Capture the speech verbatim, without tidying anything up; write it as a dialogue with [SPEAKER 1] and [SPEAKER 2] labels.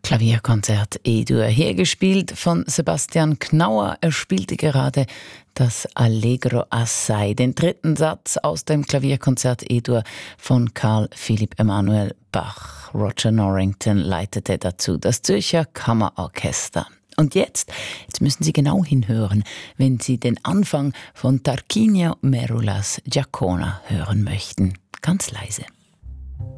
[SPEAKER 1] Klavierkonzert E-Dur, hergespielt von Sebastian Knauer. Er spielte gerade das Allegro Assai, den dritten Satz aus dem Klavierkonzert E-Dur von Carl Philipp Emanuel Bach. Roger Norrington leitete dazu das Zürcher Kammerorchester. Und jetzt, jetzt müssen Sie genau hinhören, wenn Sie den Anfang von Tarquinio Merulas Giacona hören möchten. Ganz leise.